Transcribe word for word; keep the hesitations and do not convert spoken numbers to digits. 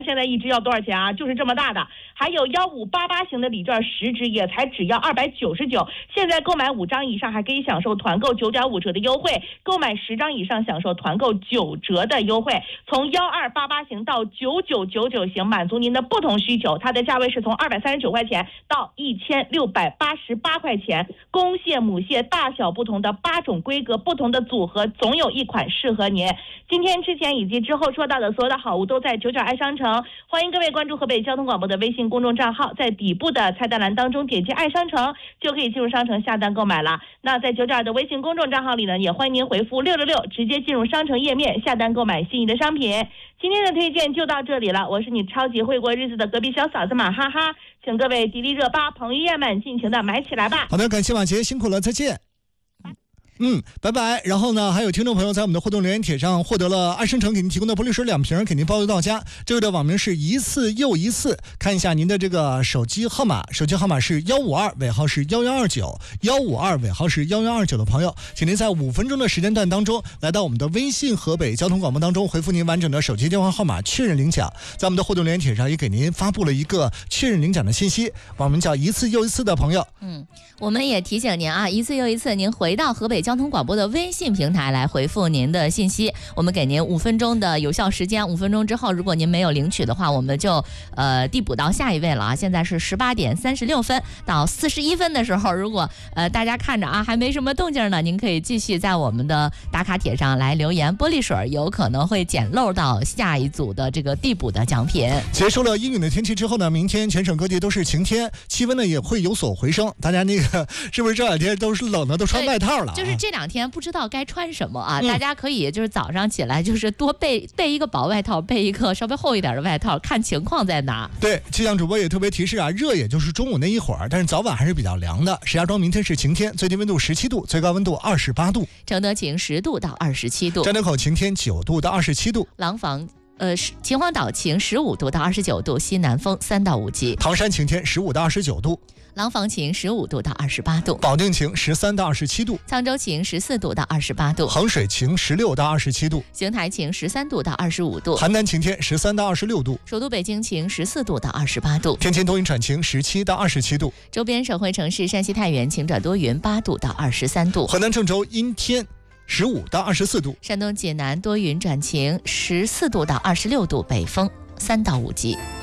现在一支要多少钱啊？就是这么大的。还有幺五八八型的礼券十支也才只要二百九十九，现在购买五张以上还可以享受团购九点五折的优惠，购买十张以上享受团购九折的优惠。从幺二八八型到九九九九型，满足您的不同需求，它的价位是从二百三十九块钱到一千六百八十八块钱，公蟹母蟹大小不同的八种规格不同的组合，总有一款适合您。今天之前以及之后说到的所有的好物都在九九爱商城，欢迎各位关注河北交通广播的微信公众账号，在底部的菜单栏当中点击爱商城就可以进入商城下单购买了。那在九九二的微信公众账号里呢，也欢迎您回复六六六直接进入商城页面下单购买心仪的商品。今天的推荐就到这里了，我是你超级会过日子的隔壁小嫂子马哈哈，请各位迪丽热巴、彭于晏们尽情的买起来吧。 好的，感谢马杰，辛苦了，再见。嗯，拜拜。然后呢，还有听众朋友在我们的互动留言帖上获得了爱生城给您提供的玻璃水两瓶，给您包邮到家。这个的网名是一次又一次，看一下您的这个手机号码，手机号码是幺五二，尾号是幺幺二九，幺五二尾号是幺幺二九的朋友，请您在五分钟的时间段当中，来到我们的微信河北交通广播当中，回复您完整的手机电话号码确认领奖。在我们的互动留言帖上也给您发布了一个确认领奖的信息，网名叫一次又一次的朋友。 嗯，我们也提醒您啊，一次又一次，您回到河北交通广播的微信平台来回复您的信息，我们给您五分钟的有效时间，五分钟之后如果您没有领取的话，我们就呃递补到下一位了啊。现在是十八点三十六分到四十一分的时候，如果呃大家看着啊还没什么动静呢，您可以继续在我们的打卡帖上来留言，玻璃水有可能会捡漏到下一组的这个递补的奖品。 结束了阴雨的天气之后呢，明天全省各地都是晴天，气温呢也会有所回升。大家那个是不是这两天都是冷的都穿外套了、啊、 就是这两天不知道该穿什么啊、 嗯、 大家可以就是早上起来就是多备备一个薄外套，备一个稍微厚一点的外套，看情况再拿。 对，气象主播也特别提示啊，热也就是中午那一会儿，但是早晚还是比较凉的。石家庄明天是晴天，最低温度十七度，最高温度二十八度。 承德晴十度到二十七度。 张家口晴天九度到二十七度。 廊坊呃，秦皇岛晴十五度到二十九度，西南风三到五级。 唐山晴天十五到二十九度。 廊坊晴十五度到二十八度。 保定晴十三到二十七度。 沧州晴十四度到二十八度。 衡水晴十六到二十七度。 邢台晴十三度到二十五度。 邯郸晴天十三到二十六度。 首都北京晴十四度到二十八度。 天津多云转晴十七到二十七度。 周边省会城市山西太原晴转多云八度到二十三度。 河南郑州阴天十五到二十四度。 山东济南多云转晴十四度到二十六度，北风三到五级。